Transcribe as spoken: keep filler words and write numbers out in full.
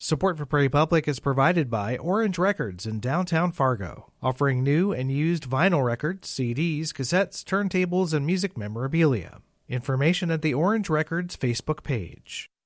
Support for Prairie Public is provided by Orange Records in downtown Fargo, offering new and used vinyl records, C Ds, cassettes, turntables, and music memorabilia. Information at the Orange Records Facebook page.